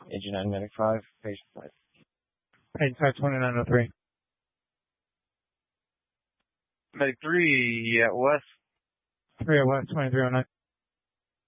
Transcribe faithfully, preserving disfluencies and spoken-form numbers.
Agent nine, Medic five, patient five. Agent five, twenty-nine oh three. Medic three, at West. three at West, twenty-three oh nine.